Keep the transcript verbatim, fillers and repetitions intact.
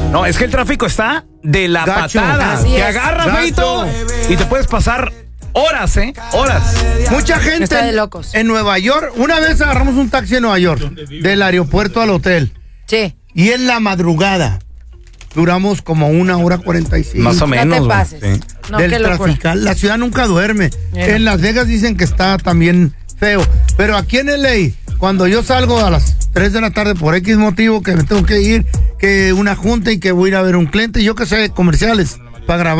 No, es que el tráfico está de la Gacho. patada. Así Te es. agarra, Gacho. feito, y te puedes pasar horas, ¿eh? Horas. Mucha gente Está de en- locos. en Nueva York, una vez agarramos un taxi en Nueva York, del aeropuerto al hotel, Sí. y en la madrugada duramos como una hora cuarenta y cinco. Más o menos. No te güey. pases. Sí. No, del qué locura. trafical. La ciudad nunca duerme. Mira. En Las Vegas dicen que está también feo. Pero aquí en L A, cuando yo salgo a las tres de la tarde por X motivo, que me tengo que ir, que una junta y que voy a ir a ver un cliente, yo que sé, comerciales, para grabar.